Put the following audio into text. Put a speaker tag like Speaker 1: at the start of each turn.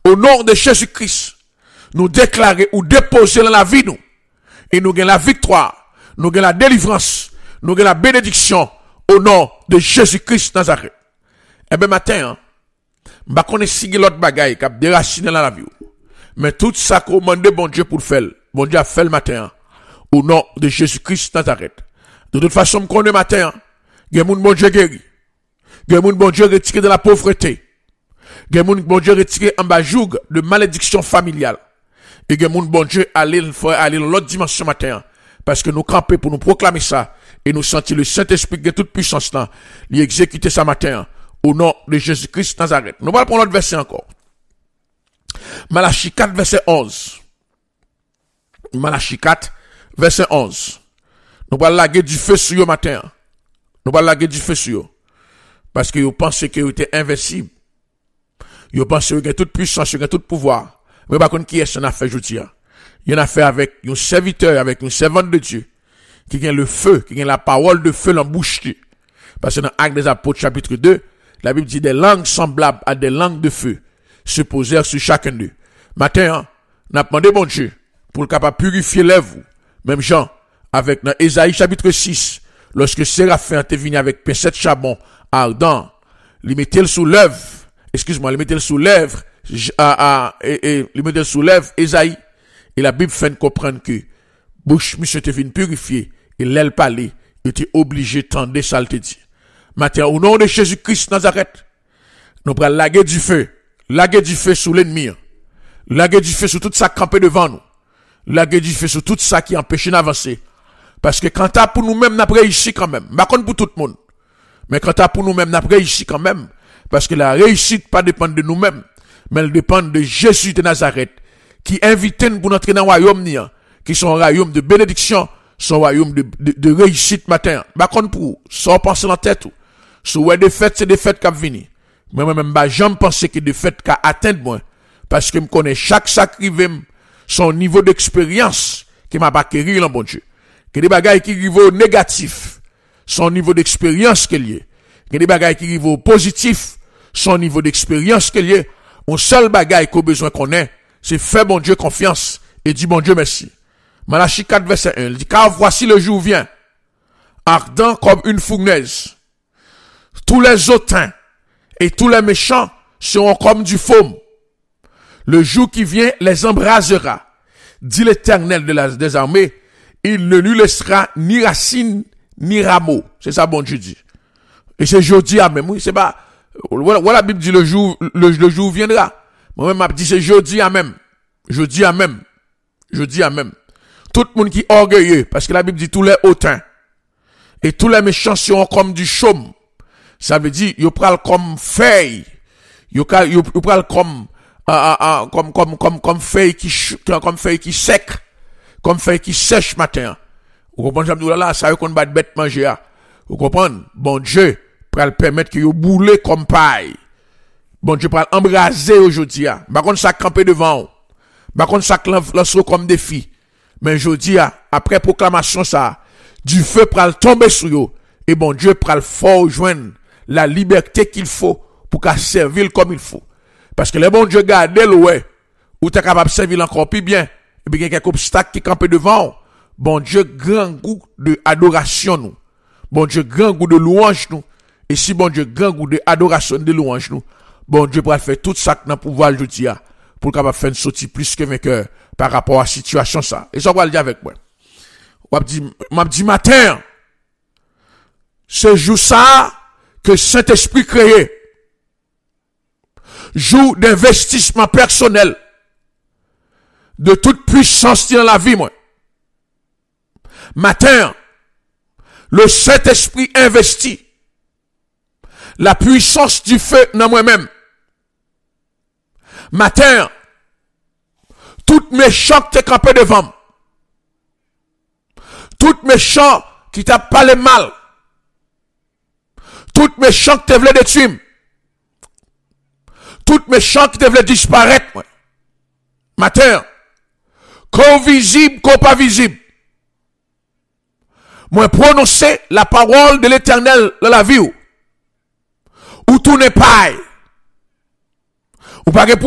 Speaker 1: au nom de Jésus-Christ, nous déclarer ou déposer dans la vie nous. Et nous gagnons la victoire, nous gagnons la délivrance, nous gagnons la bénédiction au nom de Jésus-Christ Nazareth. Eh bien, matin, je connais si l'autre bagaille qui a déraciné dans la vie. Mais tout ça commande bon Dieu pour faire. Bon Dieu a fait le matin, au nom de Jésus-Christ Nazareth. De toute façon, je connais matin, il y a mon bon Dieu guéri. Il y a mon bon Dieu retiré de la pauvreté. Il y a mon bon Dieu retiré en bas joug de malédiction familiale. Et il y a mon bon Dieu aller dans l'autre dimension matin. Parce que nous camper pour nous proclamer ça. Et nous sentir le Saint-Esprit de toute puissance là. Lui exécuter ça matin. Au nom de Jésus-Christ Nazareth. Nous allons prendre l'autre verset encore. Malachie 4, verset 11. Malachie 4, verset 11. Nous allons laguer du feu sur eux matin. Nous allons laguer du feu sur eux. Parce que vous pensez que vous êtes invincible. Vous pensez que vous avez toute puissance, vous avez tout pouvoir. Mais par contre, qui est-ce qu'on a fait aujourd'hui? Il y en a fait avec un serviteur, avec une servante de Dieu, qui a le feu, qui a la parole de feu dans la bouche. Parce que dans Actes des Apôtres, chapitre 2, la Bible dit des langues semblables à des langues de feu se posèrent sur chacun d'eux. Matin, on a demandé bon Dieu pour le capable purifier les vous. Même Jean, avec dans Ésaïe chapitre 6, lorsque Séraphin était venu avec pincette charbon ardent, il mettait sous l'œuvre, il mettait sous l'œuvre, il mettait sous l'œuvre Ésaïe, et la Bible fait comprendre que bouche monsieur était venu purifier, et l'aile parler, il était obligé de tendre ça le dit. Matin, au nom de Jésus-Christ Nazareth, nous prenons laguer du feu sous l'ennemi, laguer du feu sur tout ça campé devant nous, laguer du feu sur tout ça qui empêche d'avancer. Parce que quand t'as pour nous-mêmes, n'a réussi quand même. Pas contre pour tout le monde. Mais quand t'as pour nous-mêmes, n'a réussi quand même. Parce que la réussite pas dépend de nous-mêmes, mais elle dépend de Jésus de Nazareth, qui invite nous pour entrer dans le royaume, qui sont un royaume de bénédiction, son royaume de réussite matin. Pas contre pour, sans penser dans la tête, sur ouais des fêtes, c'est des fêtes qui viennent. Mais moi-même, j'aime penser que des fêtes qui atteignent moi. Parce que je connais chaque sacrifice, son niveau d'expérience, qui m'a pas acquéri dans bon Dieu. Que des bagailles qui arrivent au négatif, son niveau d'expérience qu'il y a. Que des bagailles qui arrivent au positif, son niveau d'expérience qu'il y a. Un seul bagaille qu'on besoin qu'on ait, c'est faire bon Dieu confiance et dire bon Dieu merci. Malachie 4, verset 1, il dit, car voici le jour vient, ardent comme une fournaise. Tous les hautains et tous les méchants seront comme du faume. Le jour qui vient les embrasera, dit l'Éternel des armées, il ne lui laissera ni racine, ni rameau. C'est ça, bon Dieu dit. Et c'est jeudi à même, oui, c'est pas, voilà, la Bible dit le jour viendra. Moi-même, m'a dit c'est jeudi à même. Jeudi à même. Tout le monde qui est orgueilleux, parce que la Bible dit tous les hautains. Et tous les méchants seront comme du chaume. Ça veut dire, ils prennent comme feuille. Ils prennent comme feuille qui sec. Comme feuille qui sèche matin. Vous comprenez, là, ça veut qu'on bat bête manger. Vous comprenez? Bon Dieu, pour le permettre que vous boulez comme paille. Bon Dieu, pour embraser aujourd'hui. Par contre, ça camper devant. Par contre, ça lance comme défi. Mais aujourd'hui, après proclamation ça, du feu pour tomber sur vous. Et bon Dieu, pour le fort joindre la liberté qu'il faut pour qu'à servir comme il faut. Parce que les bon Dieu garde ouais, ou t'es capable de servir encore plus bien. Et puis il y a quelques obstacles qui campent devant. Bon Dieu, grand goût de adoration nous. Bon Dieu, grand goût de louange nous. Et si bon Dieu, grand goût de adoration de louange nous, bon Dieu pourra faire tout ça dans le pouvoir aujourd'hui pour capable faire une sortie plus que vainqueur par rapport à la situation ça. Et ça va le dire avec moi. M'a dit matin, ce jour ça que Saint-Esprit créé, jour d'investissement personnel, de toute puissance dans la vie, moi. Matin, le Saint-Esprit investit la puissance du feu dans moi-même. Matin, tout méchant qui t'est campé devant, tout méchant qui t'a parlé mal, tout méchant qui te voulait détruire, tout méchant qui te voulait disparaître, moi. Matin, qu'au visible, qu'au pas visible, moi prononcer la parole de l'Éternel dans la vie où tout n'est pas, ou pas